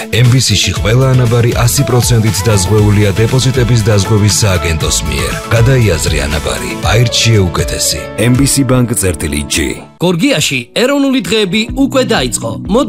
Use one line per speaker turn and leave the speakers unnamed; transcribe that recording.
MBC-ში ყველა ანაბარი 100%-ით დაზღვეულია დეპოზიტების დაზღვევის სააგენტოს მიერ. გადაიაზრე ანაბარი, აირჩიე უკეთესი. MBC Bank წერტილი G.
გორგიაში ეროვნული დღეები უკვე დაიწყო.